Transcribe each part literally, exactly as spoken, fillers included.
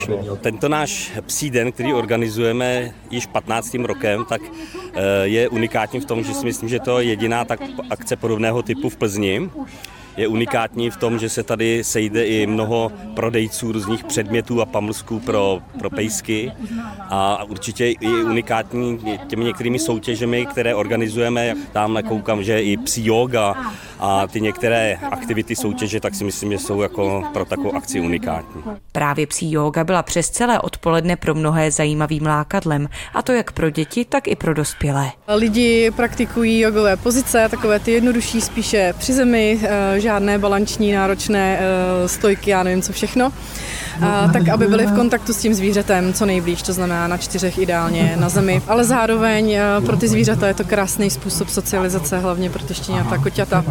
Tento náš psí den, který organizujeme již patnáctým rokem, tak je unikátní v tom, že si myslím, že to je jediná tak akce podobného typu v Plzni. Je unikátní v tom, že se tady sejde i mnoho prodejců různých předmětů a pamlsků pro, pro pejsky a určitě i unikátní těmi některými soutěžemi, které organizujeme. Tamhle koukám, že i psí yoga a ty některé aktivity soutěže, tak si myslím, že jsou jako pro takovou akci unikátní. Právě psí yoga byla přes celé odpoledne pro mnohé zajímavým lákadlem, a to jak pro děti, tak i pro dospělé. Lidi praktikují jogové pozice, takové ty jednodušší, spíše při zemi, žádné balanční, náročné stojky, já nevím co všechno, tak aby byli v kontaktu s tím zvířetem co nejblíž, to znamená na čtyřech ideálně na zemi. Ale zároveň pro ty zvířata je to krásný způsob socializace, hlavně pro ty štěňata, koťata,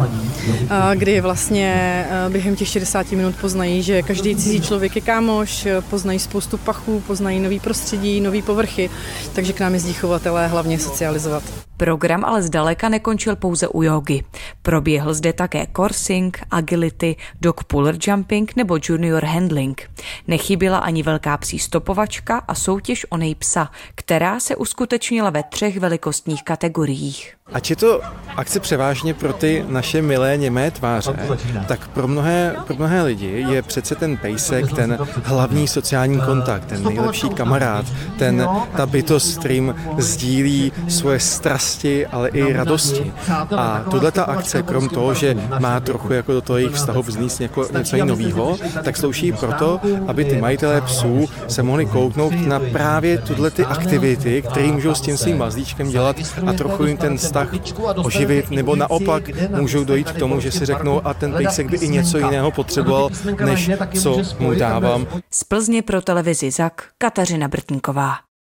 kdy vlastně během těch šedesáti minut poznají, že každý cizí člověk je kámoš, poznají spoustu pachů, poznají nový prostředí, nový povrchy, takže k nám jezdí chovatelé hlavně socializovat. Program ale zdaleka nekončil pouze u jógy. Proběhl zde také coursing, agility, dog puller jumping nebo junior handling. Nechyběla ani velká psí stopovačka a soutěž o nej psa, která se uskutečnila ve třech velikostních kategoriích. Ač je to akce převážně pro ty naše milé němé tváře, tak pro mnohé, pro mnohé lidi je přece ten pejsek ten hlavní sociální kontakt, ten nejlepší kamarád, ten, ta bytost, s kterým sdílí svoje strasti, ale i radosti. A tato akce, krom toho, že má trochu jako do toho jejich vztahu vznést něco, něco nového, tak slouží proto, aby ty majitelé psů se mohli kouknout na právě tyhle ty aktivity, které můžou s tím svým mazlíčkem dělat a trochu jim ten vztah oživit, nebo naopak můžou dojít k tomu, že si řeknou, a ten pejsek by i něco jiného potřeboval, než co mu dávám. Z Plzně pro televizi Zak Kateřina Brtníková.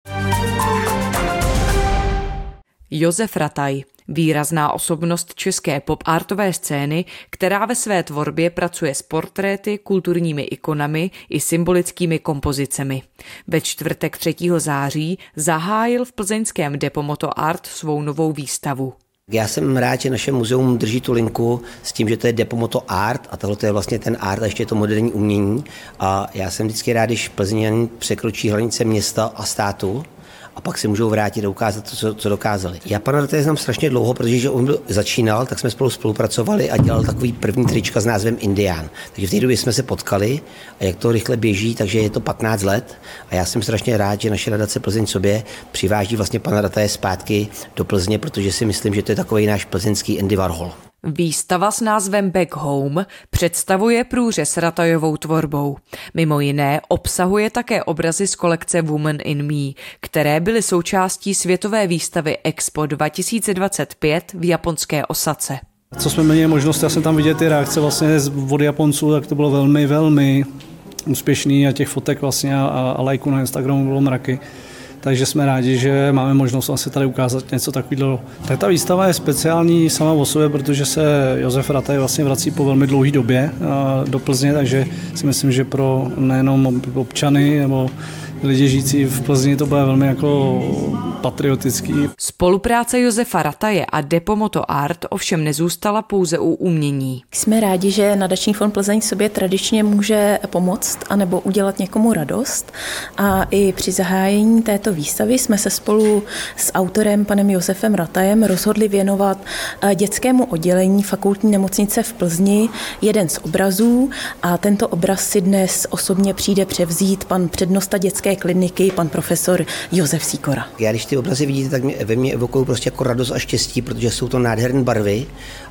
Josef Rataj, výrazná osobnost české pop-artové scény, která ve své tvorbě pracuje s portréty, kulturními ikonami i symbolickými kompozicemi. Ve čtvrtek třetího září zahájil v plzeňském Depo Moto Art svou novou výstavu. Já jsem rád, že naše muzeum drží tu linku s tím, že to je Depo Moto Art a tohle je vlastně ten art a ještě je to moderní umění. A já jsem vždycky rád, když Plzeňani překročí hranice města a státu, a pak si můžou vrátit a ukázat to, co, co dokázali. Já pana Rataje znám strašně dlouho, protože on byl, začínal, tak jsme spolu spolupracovali a dělal takový první trička s názvem Indián. Takže v té době jsme se potkali a jak to rychle běží, takže je to patnáct let a já jsem strašně rád, že naše nadace Plzeň sobě přiváží vlastně pana Rataje zpátky do Plzně, protože si myslím, že to je takový náš plzeňský Andy Warhol. Výstava s názvem Back Home představuje průřez Ratajovou tvorbou. Mimo jiné obsahuje také obrazy z kolekce Woman in Me, které byly součástí světové výstavy Expo dva tisíce dvacet pět v japonské Osace. Co jsme měli možnost, já jsem tam vidět ty reakce vlastně od Japonců, tak to bylo velmi, velmi úspěšný a těch fotek vlastně a, a lajků na Instagramu bylo mraky. Takže jsme rádi, že máme možnost vlastně tady ukázat něco takového. Tak ta výstava je speciální sama o sobě, protože se Josef Rataj vlastně vrací po velmi dlouhé době do Plzně, takže si myslím, že pro nejenom občany nebo lidi žijící v Plzni to bude velmi jako patriotický. Spolupráce Josefa Rataje a Depo Moto Art ovšem nezůstala pouze u umění. Jsme rádi, že Nadační fond Plzeň sobě tradičně může pomoct anebo udělat někomu radost a i při zahájení této výstavy jsme se spolu s autorem panem Josefem Ratajem rozhodli věnovat dětskému oddělení fakultní nemocnice v Plzni jeden z obrazů a tento obraz si dnes osobně přijde převzít pan přednosta dětské kliniky, pan profesor Josef Sýkora. Já když ty obrazy vidíte, tak mě, ve mně evokují prostě jako radost a štěstí, protože jsou to nádherné barvy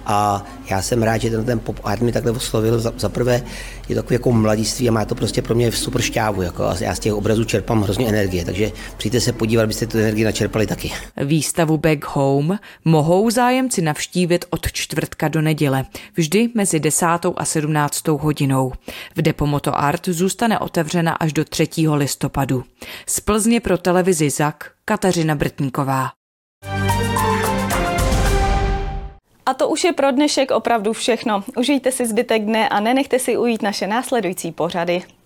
a já jsem rád, že ten, ten pop art mi takhle oslovil. Za, za prvé je to takový jako mladiství a má to prostě pro mě super šťávu. Jako, a já z těch obrazů čerpám hrozně energie, takže přijďte se podívat, abyste tu energii načerpali taky. Výstavu Back Home mohou zájemci navštívit od čtvrtka do neděle, vždy mezi desátou a sedmnáctou hodinou. V Depo Moto Art zůstane otevřena až do třetího listopadu. Z Plzně pro televizi Zak Kateřina Brtníková. A to už je pro dnešek opravdu všechno. Užijte si zbytek dne a nenechte si ujít naše následující pořady.